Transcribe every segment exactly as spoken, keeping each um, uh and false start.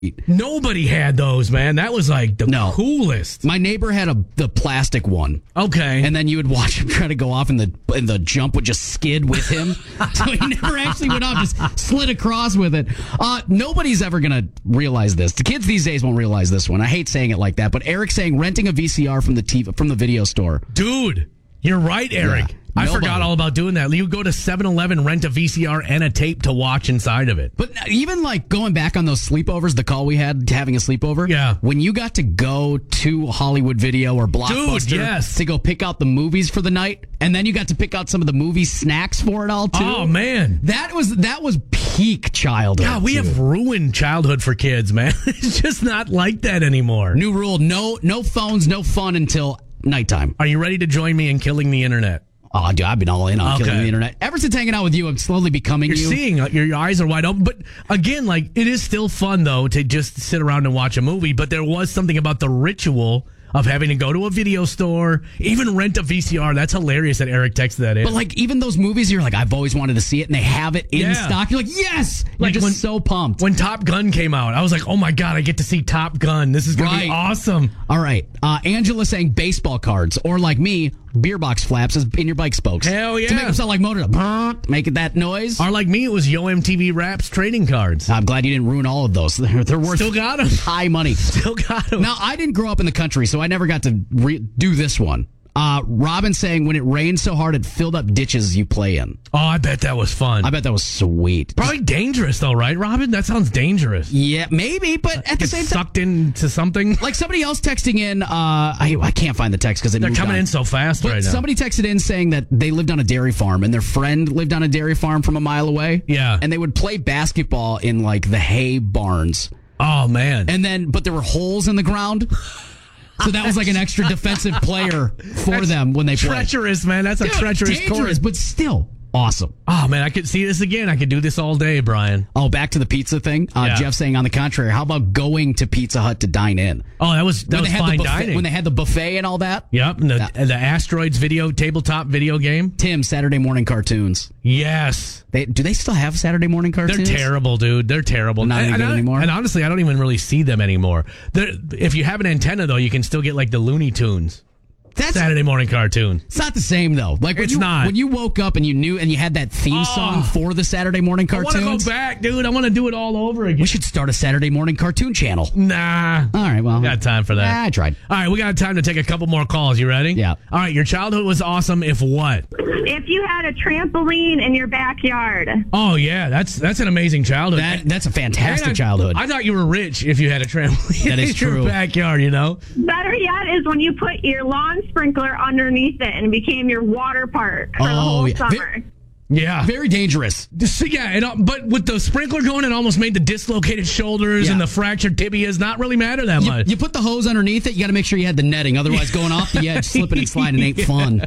Nobody had those, man. That was like the No. coolest. My neighbor had a the plastic one. Okay. And then you would watch him try to go off, and the and the jump would just skid with him. So he never actually went off, just slid across with it. Uh, nobody's ever going to realize this. The kids these days won't realize this one. I hate saying it like that, but Eric's saying renting a V C R from the T V, from the video store. Dude, you're right, Eric. Yeah. I Nobody. forgot all about doing that. You go to seven eleven, rent a V C R and a tape to watch inside of it. But even like going back on those sleepovers, the call we had having a sleepover. Yeah. When you got to go to Hollywood Video or Blockbuster Dude, yes. to go pick out the movies for the night, and then you got to pick out some of the movie snacks for it all too. Oh, man. That was that was peak childhood. God, we too. have ruined childhood for kids, man. It's just not like that anymore. New rule: no, no phones, no fun until nighttime. Are you ready to join me in killing the internet? Oh, dude, I've been all in on Okay. killing the internet. Ever since hanging out with you, I'm slowly becoming You're you. seeing, uh, your, your eyes are wide open. But again, like, it is still fun, though, to just sit around and watch a movie. But there was something about the ritual of having to go to a video store, even rent a V C R. That's hilarious that Eric texted that in. But like even those movies, you're like, I've always wanted to see it, and they have it in Yeah. stock. You're like, yes, you're Like just when- so pumped. When Top Gun came out, I was like, oh my God, I get to see Top Gun. This is going to be Right. awesome. All right, uh, Angela saying baseball cards, or like me, beer box flaps is in your bike spokes. Hell yeah. To make them sound like motor, making that noise. Or like me, it was Yo M T V Raps trading cards. I'm glad you didn't ruin all of those. They're, they're worth Still got 'em. high money. Still got them. Now, I didn't grow up in the country, so I never got to re- do this one. Uh, Robin saying when it rained so hard it filled up ditches you play in. Oh, I bet that was fun. I bet that was sweet. Probably dangerous, though, right, Robin? That sounds dangerous. Yeah, maybe, but at the Get same time, sucked into something. like somebody else texting in, uh, I, I can't find the text because They're coming in so fast But right now. somebody texted in saying that they lived on a dairy farm and their friend lived on a dairy farm from a mile away. Yeah. And they would play basketball in like the hay barns. Oh, man. And then, but there were holes in the ground. So that was like an extra defensive player for That's them when they played. treacherous, man. That's a Dude, treacherous dangerous, course. but still awesome. Oh, man, I could see this again. I could do this all day, Brian. Oh, back to the pizza thing. Uh, Yeah. Jeff saying on the contrary, how about going to Pizza Hut to dine in? Oh, that was that when was they had fine the buffet, dining. when they had the buffet and all that. Yep, and the, That- and the Asteroids video, tabletop video game. Tim, Saturday morning cartoons. Yes. They, do they still have Saturday morning They're cartoons? terrible, dude. They're terrible. Not any and, good and I- anymore? And honestly, I don't even really see them anymore. They're, if you have an antenna, though, you can still get like the Looney Tunes. That's Saturday morning cartoon. It's not the same though. Like when It's you, not. when you woke up and you knew and you had that theme Oh. song for the Saturday morning I want cartoons. to go back, dude. I want to do it all over again. We should start a Saturday morning cartoon channel. Nah. All right, well, Got time for that. Yeah, I tried. All right, we got time to take a couple more calls. You ready? Yeah. All right, your childhood was awesome. If what? If you had a trampoline in your backyard. Oh yeah, that's that's an amazing childhood. That that's a fantastic And I- childhood. I thought you were rich if you had a trampoline That is in your true. backyard. You know. Better yet is when you put your lawn sprinkler underneath it and it became your water park for the Oh, whole yeah. summer. Ve- Yeah. Very dangerous. So, yeah, it, al- but with the sprinkler going, it almost made the dislocated shoulders Yeah. and the fractured tibias not really matter that You, much. you put the hose underneath it. You got to make sure you had the netting. Otherwise, going off the edge, slipping and sliding ain't fun.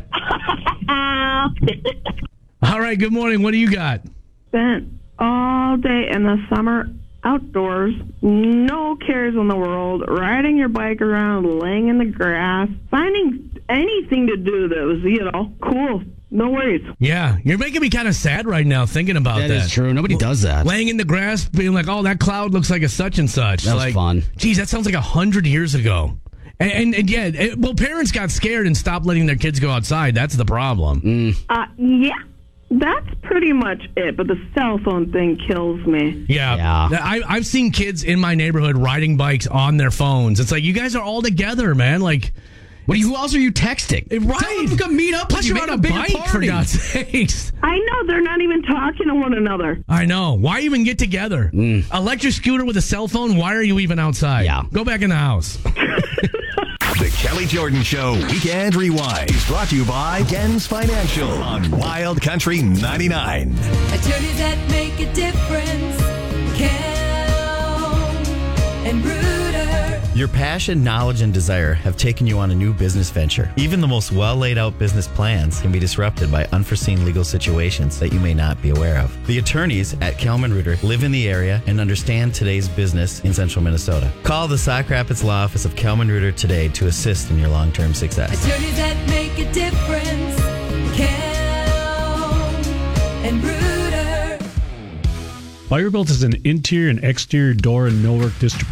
Uh, All right, good morning. What do you got? Spent all day in the summer outdoors, no cares in the world, riding your bike around, laying in the grass, finding anything to do that was, you know, cool. No worries. Yeah, you're making me kind of sad right now thinking about that. That is true. Nobody does that. Laying in the grass, being like, "Oh, that cloud looks like a such and such." That was like, fun. Geez, that sounds like a hundred years ago. And, and, and yeah, it, well, parents got scared and stopped letting their kids go outside. That's the problem. Mm. Uh, yeah, that's pretty much it. But the cell phone thing kills me. Yeah, Yeah. I, I've seen kids in my neighborhood riding bikes on their phones. It's like you guys are all together, man. Like, What? Are you, who else are you texting? right? Tell them to come meet up. Plus, with you. you're Make on a bigger bike for party. God's sakes. I know they're not even talking to one another. I know. Why even get together? Electric scooter with a cell phone. Why are you even outside? Yeah. Go back in the house. The Kelly Jordan Show Weekend Rewind is brought to you by Gens Financial on Wild Country ninety-nine. Attorneys that make a difference. Cal and Reuter. Your passion, knowledge, and desire have taken you on a new business venture. Even the most well laid out business plans can be disrupted by unforeseen legal situations that you may not be aware of. The attorneys at Kelman Reuter live in the area and understand today's business in central Minnesota. Call the Sauk Rapids Law Office of Kelman Reuter today to assist in your long term success. Attorneys that make a difference. Cal and Reuter. Firebolt is an interior and exterior door and millwork distribution